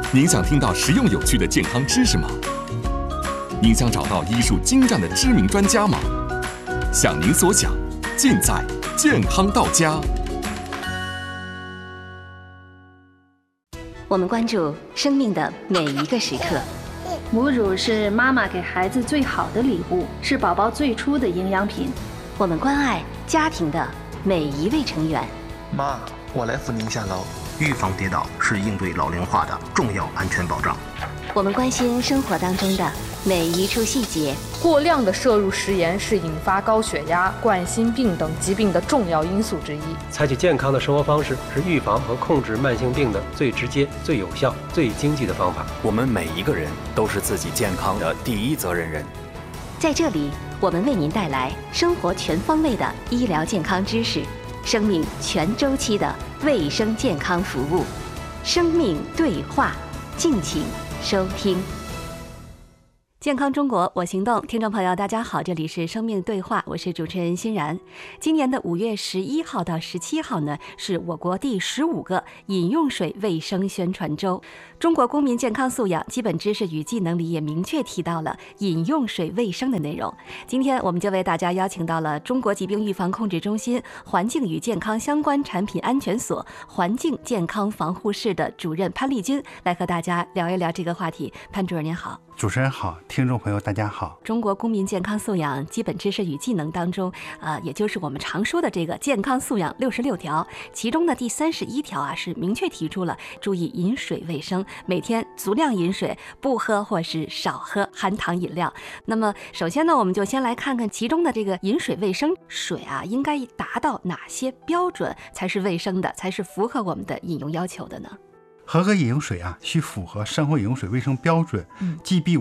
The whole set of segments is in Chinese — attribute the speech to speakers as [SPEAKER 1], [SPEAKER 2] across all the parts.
[SPEAKER 1] 您想听到实用有趣的健康知识吗？您想找到医术精湛的知名专家吗？想您所想，尽在健康到家。
[SPEAKER 2] 我们关注生命的每一个时刻。
[SPEAKER 3] 母乳是妈妈给孩子最好的礼物，是宝宝最初的营养品。
[SPEAKER 2] 我们关爱家庭的每一位成员。
[SPEAKER 4] 妈，我来扶您下楼。预防跌倒是应对老龄化的重要安全保障。
[SPEAKER 2] 我们关心生活当中的每一处细节。
[SPEAKER 5] 过量的摄入食盐是引发高血压、冠心病等疾病的重要因素之一。
[SPEAKER 6] 采取健康的生活方式是预防和控制慢性病的最直接、最有效、最经济的方法。
[SPEAKER 7] 我们每一个人都是自己健康的第一责任人。
[SPEAKER 2] 在这里，我们为您带来生活全方位的医疗健康知识，生命全周期的卫生健康服务。生命对话，敬请收听。健康中国我行动，听众朋友大家好，这里是生命对话，我是主持人欣然。今年的5月11号到17号呢，是我国第15个饮用水卫生宣传周。中国公民健康素养基本知识与技能里也明确提到了饮用水卫生的内容。今天我们就为大家邀请到了中国疾病预防控制中心环境与健康相关产品安全所环境健康防护室的主任潘丽君来和大家聊一聊这个话题。潘主任您好。
[SPEAKER 8] 主持人好，听众朋友大家好。
[SPEAKER 2] 中国公民健康素养基本知识与技能当中，也就是我们常说的这个健康素养66条，其中的第31条啊，是明确提出了注意饮水卫生，每天足量饮水，不喝或是少喝含糖饮料。那么首先呢，我们就先来看看其中的这个饮水卫生，水啊应该达到哪些标准才是卫生的，才是符合我们的饮用要求的呢？
[SPEAKER 8] 合格饮用水啊，需符合生活饮用水卫生标准GB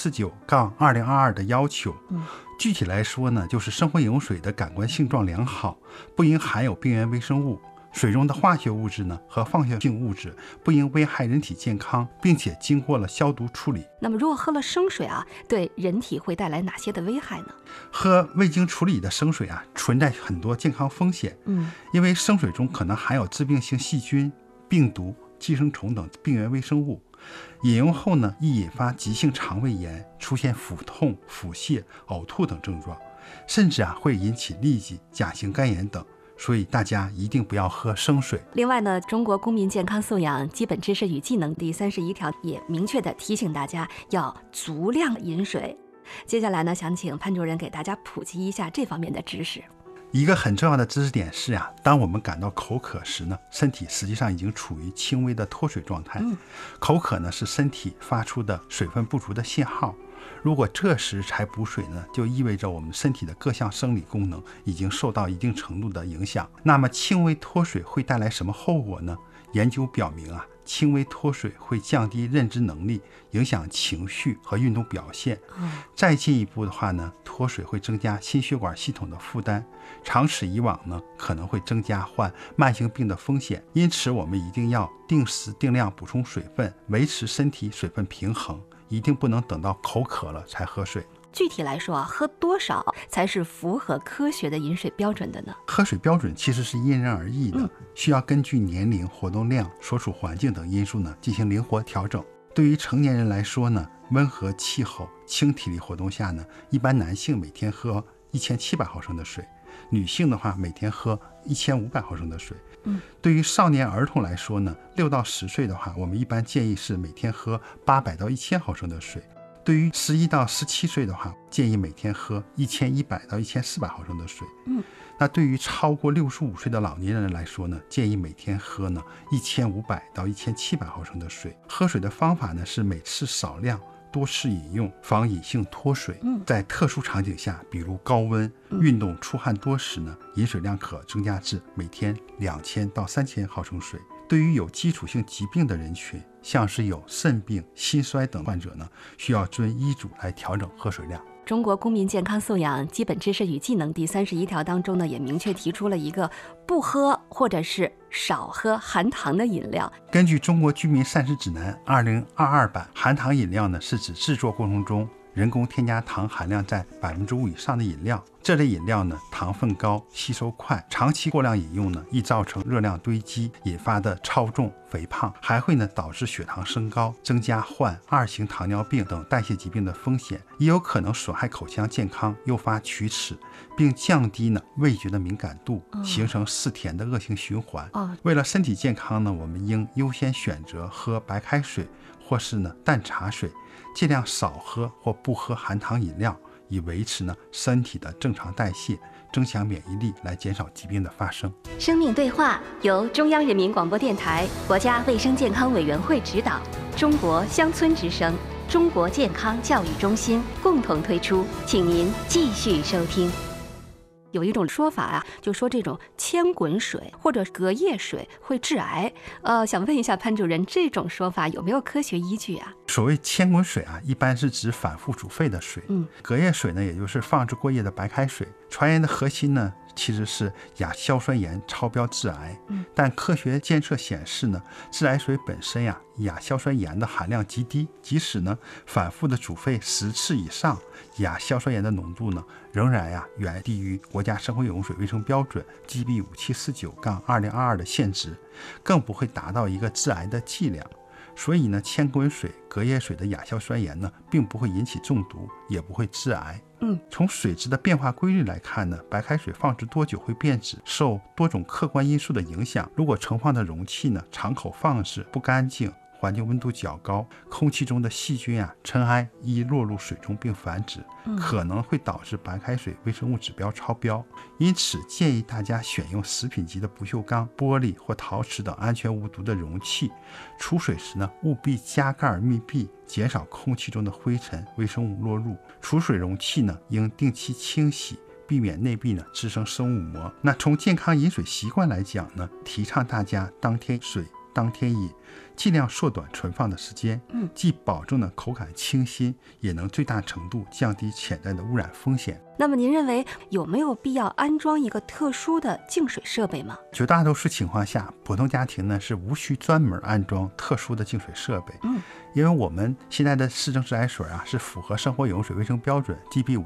[SPEAKER 8] 5749-2022的要求。具体来说呢，就是生活饮用水的感官性状良好，不应含有病原微生物，水中的化学物质呢和放射性物质不应危害人体健康，并且经过了消毒处理。
[SPEAKER 2] 那么如果喝了生水啊，对人体会带来哪些的危害呢？
[SPEAKER 8] 喝未经处理的生水啊，存在很多健康风险。因为生水中可能含有致病性细菌、病毒、寄生虫等病原微生物，饮用后呢，易引发急性肠胃炎，出现腹痛、腹泻、呕吐等症状，甚至会引起痢疾、甲型肝炎等。所以大家一定不要喝生水。
[SPEAKER 2] 另外呢，中国公民健康素养基本知识与技能第31条也明确地提醒大家要足量饮水。接下来呢，想请潘主任给大家普及一下这方面的知识。
[SPEAKER 8] 一个很重要的知识点是当我们感到口渴时呢，身体实际上已经处于轻微的脱水状态。口渴呢是身体发出的水分不足的信号。如果这时才补水呢，就意味着我们身体的各项生理功能已经受到一定程度的影响。那么轻微脱水会带来什么后果呢？研究表明轻微脱水会降低认知能力，影响情绪和运动表现。再进一步的话呢，脱水会增加心血管系统的负担，长此以往呢，可能会增加患慢性病的风险。因此我们一定要定时定量补充水分，维持身体水分平衡，一定不能等到口渴了才喝水。
[SPEAKER 2] 具体来说喝多少才是符合科学的饮水标准的呢？
[SPEAKER 8] 喝水标准其实是因人而异的，需要根据年龄、活动量、所处环境等因素呢进行灵活调整。对于成年人来说呢，温和气候、轻体力活动下呢，一般男性每天喝1700毫升的水，女性的话每天喝1500毫升的水。对于少年儿童来说呢，6到10岁的话，我们一般建议是每天喝800到1000毫升的水。对于11到17岁的话，建议每天喝1100到1400毫升的水。那对于超过65岁的老年人来说呢，建议每天喝呢1500到1700毫升的水。喝水的方法呢是每次少量，多次饮用，防隐性脱水。在特殊场景下，比如高温、运动、出汗多时呢，饮水量可增加至每天2000到3000毫升水。对于有基础性疾病的人群，像是有肾病、心衰等患者呢，需要遵医嘱来调整喝水量。
[SPEAKER 2] 中国公民健康素养基本知识与技能第31条当中呢，也明确提出了一个不喝或者是少喝含糖的饮料。
[SPEAKER 8] 根据中国居民膳食指南2022版，含糖饮料呢是指制作过程中人工添加糖含量在5%以上的饮料。这类饮料呢，糖分高，吸收快，长期过量饮用呢，易造成热量堆积，引发的超重、肥胖，还会呢导致血糖升高，增加患2型糖尿病等代谢疾病的风险，也有可能损害口腔健康，诱发龋齿，并降低呢味觉的敏感度，形成嗜甜的恶性循环。为了身体健康呢，我们应优先选择喝白开水或是呢淡茶水，尽量少喝或不喝含糖饮料，以维持呢身体的正常代谢，增强免疫力，来减少疾病的发生。
[SPEAKER 2] 生命对话由中央人民广播电台、国家卫生健康委员会指导，中国乡村之声、中国健康教育中心共同推出，请您继续收听。
[SPEAKER 9] 有一种说法啊，就说这种千滚水或者隔夜水会致癌。想问一下潘主任，这种说法有没有科学依据啊？
[SPEAKER 8] 所谓千滚水啊，一般是指反复煮沸的水。隔夜水呢，也就是放置过夜的白开水。传言的核心呢，其实是亚硝酸盐超标致癌。但科学监测显示呢，自来水本身呀，亚硝酸盐的含量极低，即使呢反复的煮沸10次以上，亚硝酸盐的浓度呢，仍然远低于国家生活饮用水卫生标准 GB5749-2022 的限值，更不会达到一个致癌的剂量。所以呢，千滚水、隔夜水的亚硝酸盐呢，并不会引起中毒，也不会致癌。从水质的变化规律来看呢，白开水放置多久会变质，受多种客观因素的影响。如果盛放的容器呢，敞口放置不干净，环境温度较高，空气中的细菌尘埃易落入水中并繁殖，可能会导致白开水微生物指标超标。因此建议大家选用食品级的不锈钢、玻璃或陶瓷等安全无毒的容器。储水时呢，务必加盖密闭，减少空气中的灰尘、微生物落入。储水容器呢，应定期清洗，避免内壁呢滋生生物膜。那从健康饮水习惯来讲呢，提倡大家当天水当天饮，尽量缩短存放的时间，既保证了口感清新，也能最大程度降低潜在的污染风险。
[SPEAKER 9] 那么您认为有没有必要安装一个特殊的净水设备吗？
[SPEAKER 8] 绝大多数情况下，普通家庭呢是无需专门安装特殊的净水设备，因为我们现在的市政自来水是符合生活饮用水卫生标准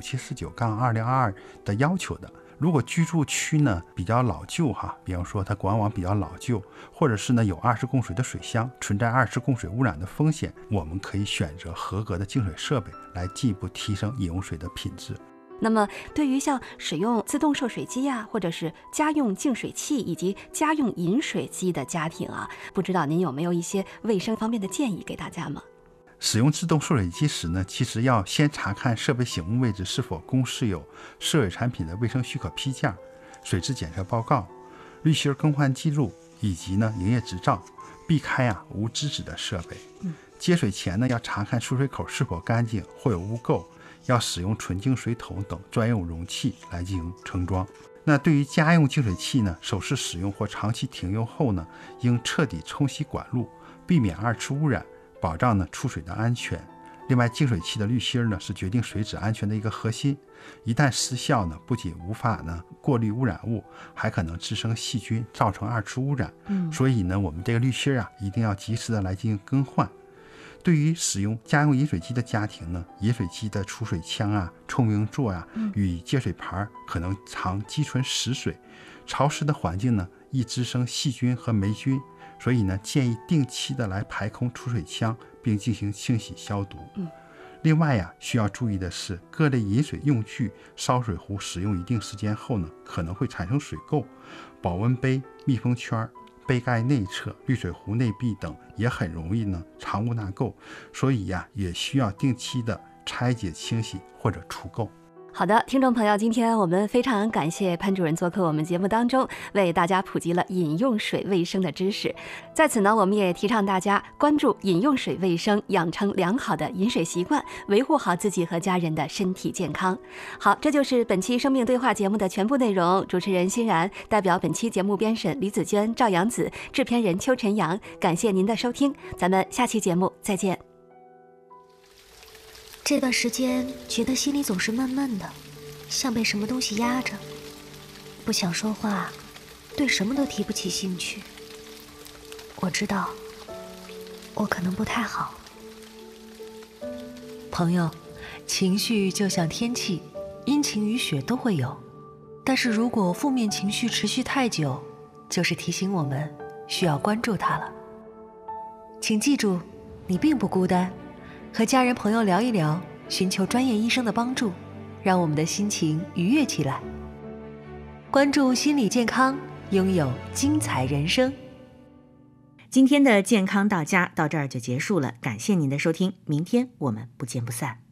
[SPEAKER 8] GB5749-2022 的要求的。如果居住区呢比较老旧比方说它管网比较老旧，或者是呢有2次供水的水箱，存在2次供水污染的风险，我们可以选择合格的净水设备来进一步提升饮用水的品质。
[SPEAKER 9] 那么对于像使用自动售水机或者是家用净水器以及家用饮水机的家庭不知道您有没有一些卫生方面的建议给大家吗？
[SPEAKER 8] 使用自动售水机时呢，其实要先查看设备醒目位置是否公示有涉水产品的卫生许可批件、水质检测报告、滤芯更换记录以及呢营业执照，避开无资质的设备。接水前呢，要查看出水口是否干净或有污垢，要使用纯净水桶等专用容器来进行盛装。那对于家用净水器呢，首次使用或长期停用后呢，应彻底冲洗管路，避免2次污染，保障呢出水的安全。另外，净水器的滤芯呢是决定水质安全的一个核心，一旦失效呢，不仅无法呢过滤污染物，还可能滋生细菌，造成2次污染。所以呢，我们这个滤芯一定要及时的来进行更换。对于使用家用饮水机的家庭呢，饮水机的储水枪透明座与接水盘可能常积存死水，潮湿的环境呢易滋生细菌和霉菌，所以呢建议定期的来排空储水枪，并进行清洗消毒。另外需要注意的是，各类饮水用具、烧水壶使用一定时间后呢，可能会产生水垢，保温杯、密封圈、杯盖内侧、滤水壶内壁等也很容易呢藏污纳垢，所以也需要定期的拆解清洗或者除垢。
[SPEAKER 9] 好的，听众朋友，今天我们非常感谢潘主任做客我们节目当中，为大家普及了饮用水卫生的知识。在此呢，我们也提倡大家关注饮用水卫生，养成良好的饮水习惯，维护好自己和家人的身体健康。好，这就是本期生命对话节目的全部内容。主持人欣然，代表本期节目编审李子娟、赵阳子，制片人邱晨阳，感谢您的收听，咱们下期节目再见。
[SPEAKER 10] 这段时间觉得心里总是闷闷的，像被什么东西压着，不想说话，对什么都提不起兴趣。我知道我可能不太好。
[SPEAKER 11] 朋友， 情绪就像天气，阴晴雨雪都会有，但是如果负面情绪持续太久，就是提醒我们需要关注它了。请记住，你并不孤单，和家人朋友聊一聊，寻求专业医生的帮助，让我们的心情愉悦起来。关注心理健康，拥有精彩人生。
[SPEAKER 12] 今天的健康到家到这儿就结束了，感谢您的收听，明天我们不见不散。